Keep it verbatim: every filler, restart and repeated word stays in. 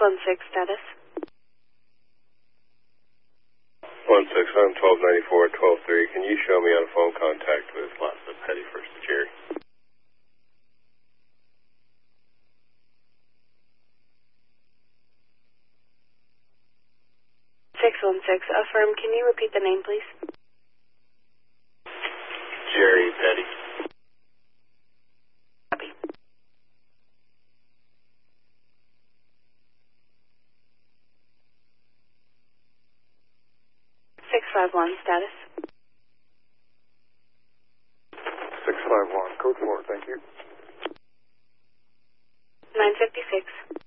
one six status. one six, I'm twelve ninety-four, twelve three. Can you show me on phone contact with lots of petty first to Jerry? six one six, affirm. Can you repeat the name, please? Jerry Petty. Copy. six five one, status. six five one, code four, thank you. nine fifty-six.